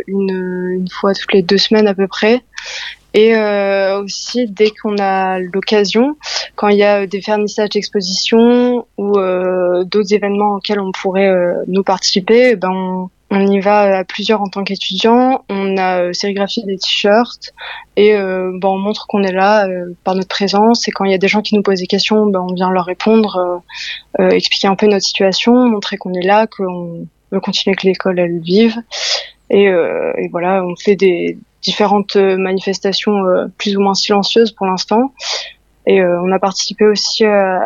une fois toutes les 2 semaines à peu près. Et aussi, dès qu'on a l'occasion, quand il y a des vernissages d'expositions ou d'autres événements auxquels on pourrait nous participer, on y va à plusieurs en tant qu'étudiants. On a sérigraphié des t-shirts et on montre qu'on est là par notre présence. Et quand il y a des gens qui nous posent des questions, on vient leur répondre, expliquer un peu notre situation, montrer qu'on est là, qu'on veut continuer que l'école elle vive. Et voilà, on fait des différentes manifestations plus ou moins silencieuses pour l'instant. Et on a participé aussi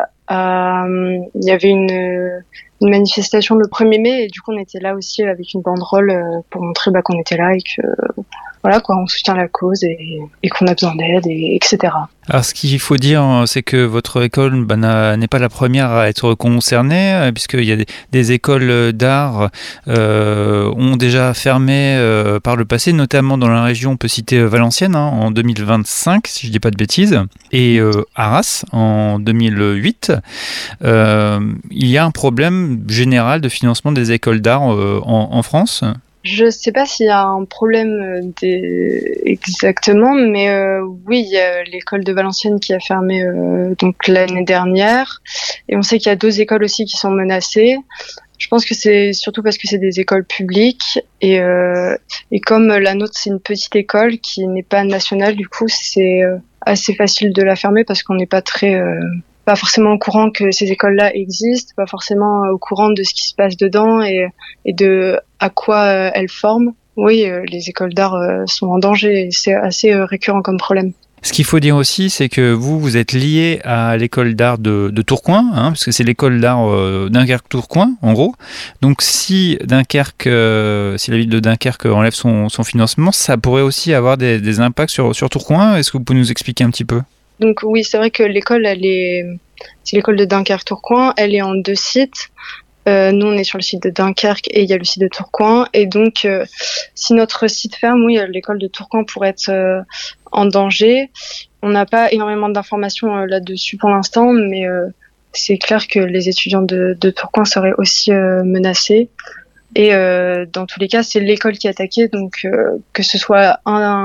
il y avait une manifestation le 1er mai et du coup on était là aussi avec une banderole pour montrer qu'on était là et que voilà quoi, on soutient la cause et qu'on a besoin d'aide etc. Alors ce qu'il faut dire, c'est que votre école n'est pas la première à être concernée, puisqu'il y a des écoles d'art ont déjà fermé par le passé, notamment dans la région, on peut citer Valenciennes en 2025, si je ne dis pas de bêtises, et Arras en 2008. Il y a un problème général de financement des écoles d'art en France. Je sais pas s'il y a un problème exactement, mais oui, il y a l'école de Valenciennes qui a fermé donc l'année dernière, et on sait qu'il y a d'autres écoles aussi qui sont menacées. Je pense que c'est surtout parce que c'est des écoles publiques et comme la nôtre c'est une petite école qui n'est pas nationale, du coup c'est assez facile de la fermer parce qu'on n'est pas forcément au courant que ces écoles-là existent, pas forcément au courant de ce qui se passe dedans et de à quoi elles forment. Oui, les écoles d'art sont en danger et c'est assez récurrent comme problème. Ce qu'il faut dire aussi, c'est que vous êtes lié à l'école d'art de Tourcoing, parce que c'est l'école d'art Dunkerque-Tourcoing, en gros. Donc si la ville de Dunkerque enlève son financement, ça pourrait aussi avoir des impacts sur Tourcoing. Est-ce que vous pouvez nous expliquer un petit peu ? Donc oui, c'est vrai que l'école, c'est l'école de Dunkerque-Tourcoing, elle est en 2 sites. Nous, on est sur le site de Dunkerque et il y a le site de Tourcoing. Et donc, si notre site ferme, oui, l'école de Tourcoing pourrait être en danger. On n'a pas énormément d'informations là-dessus pour l'instant, mais c'est clair que les étudiants de Tourcoing seraient aussi menacés. Et dans tous les cas, c'est l'école qui est attaquée, donc que ce soit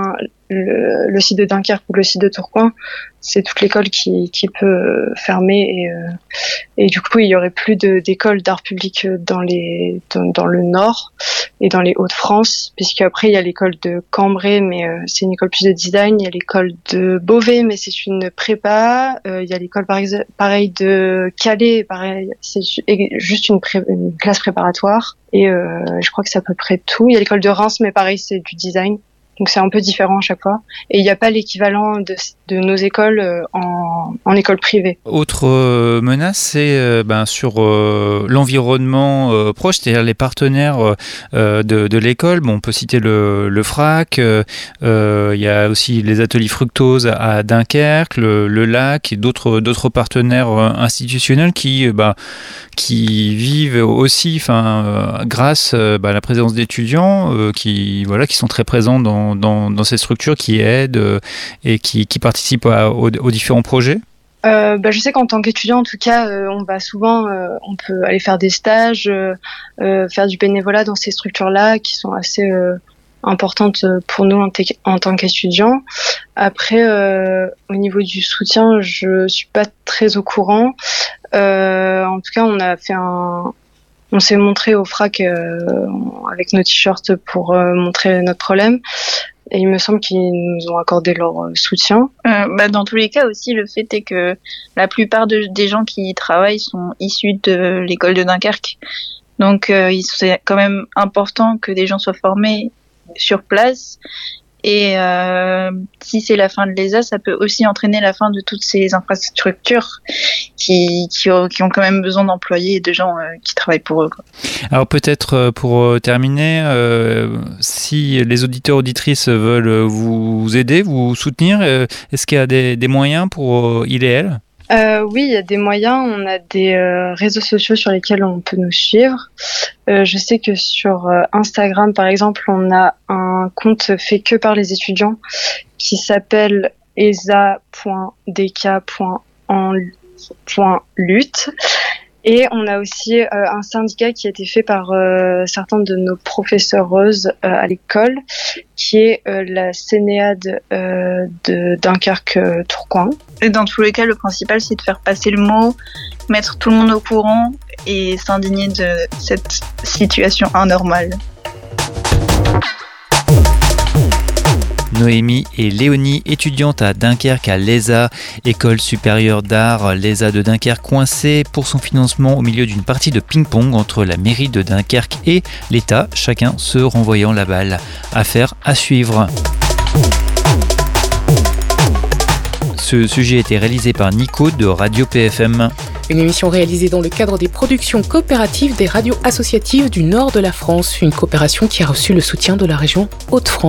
le site de Dunkerque ou le site de Tourcoing, c'est toute l'école qui peut fermer et du coup il y aurait plus d'écoles d'art public dans le nord et dans les Hauts-de-France, puisqu'après il y a l'école de Cambrai, mais c'est une école plus de design. Il y a l'école de Beauvais, mais c'est une prépa. Il y a l'école pareil de Calais, pareil, c'est juste une classe préparatoire. Et je crois que c'est à peu près tout. Il y a l'école de Reims, mais pareil, c'est du design. Donc c'est un peu différent à chaque fois. Et il n'y a pas l'équivalent de nos écoles en école privée. Autre menace, c'est sur l'environnement proche, c'est-à-dire les partenaires de l'école. Bon, on peut citer le FRAC, il y a aussi les ateliers fructose à Dunkerque, le LAC et d'autres partenaires institutionnels qui vivent aussi grâce à la présence d'étudiants qui sont très présents dans ces structures, qui aident et qui participent aux différents projets. Je sais qu'en tant qu'étudiant, en tout cas, on va souvent, on peut aller faire des stages, faire du bénévolat dans ces structures-là qui sont assez importantes pour nous en tant qu'étudiants. Après, au niveau du soutien, je suis pas très au courant. En tout cas, on s'est montré au FRAC avec nos t-shirts pour montrer notre problème. Et il me semble qu'ils nous ont accordé leur soutien. Dans tous les cas aussi, le fait est que la plupart des gens qui y travaillent sont issus de l'école de Dunkerque. Donc c'est quand même important que des gens soient formés sur place. Et si c'est la fin de l'ESA, ça peut aussi entraîner la fin de toutes ces infrastructures qui ont quand même besoin d'employés et de gens qui travaillent pour eux, quoi. Alors peut-être pour terminer, si les auditeurs auditrices veulent vous aider, vous soutenir, est-ce qu'il y a des moyens pour il et elle ? Oui, il y a des moyens. On a des réseaux sociaux sur lesquels on peut nous suivre. Je sais que sur Instagram, par exemple, on a un compte fait que par les étudiants qui s'appelle esa.dk.en.lutte. Et on a aussi un syndicat qui a été fait par certains de nos professeuses à l'école, qui est la Sénéade de Dunkerque-Tourcoing. Et dans tous les cas, le principal, c'est de faire passer le mot, mettre tout le monde au courant et s'indigner de cette situation anormale. Noémie et Léonie, étudiantes à Dunkerque à l'ESA, École supérieure d'art, l'ESA de Dunkerque, coincée pour son financement au milieu d'une partie de ping-pong entre la mairie de Dunkerque et l'État, chacun se renvoyant la balle. Affaire à suivre. Ce sujet a été réalisé par Nico de Radio PFM. Une émission réalisée dans le cadre des productions coopératives des radios associatives du nord de la France, une coopération qui a reçu le soutien de la région Hauts-de-France.